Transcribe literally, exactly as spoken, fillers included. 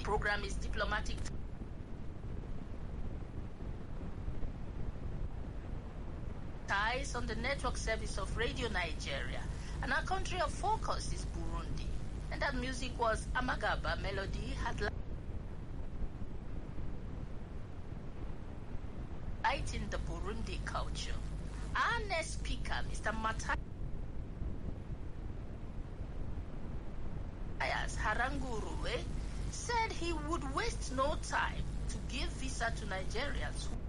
program is Diplomatic Ties on the network service of Radio Nigeria. And our country of focus is Burundi. And that music was Amagaba Melody, had light in the Burundi culture. Our next speaker, Mister Matthias Harangurue, said he would waste no time to give visa to Nigerians who